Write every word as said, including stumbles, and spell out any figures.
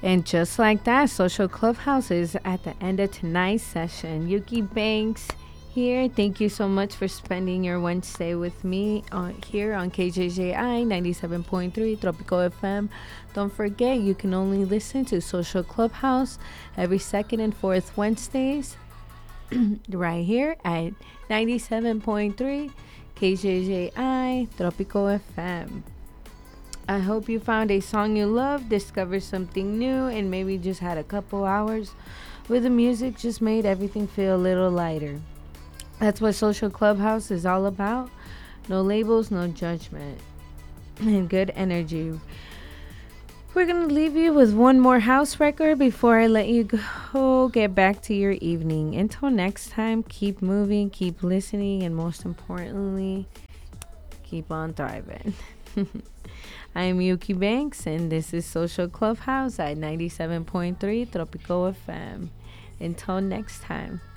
And just like that, Social Clubhouse is at the end of tonight's session. Yuki Banks here. Thank you so much for spending your Wednesday with me on, here on K J J I ninety-seven point three Tropico F M. Don't forget, you can only listen to Social Clubhouse every second and fourth Wednesdays right here at ninety-seven point three K J J I Tropico F M. I hope you found a song you love, discovered something new, and maybe just had a couple hours with the music just made everything feel a little lighter. That's what Social Clubhouse is all about. No labels, no judgment, and good energy. We're going to leave you with one more house record before I let you go get back to your evening. Until next time, keep moving, keep listening, and most importantly, keep on thriving. I am Yuki Banks, and this is Social Clubhouse at ninety-seven point three Tropico F M. Until next time.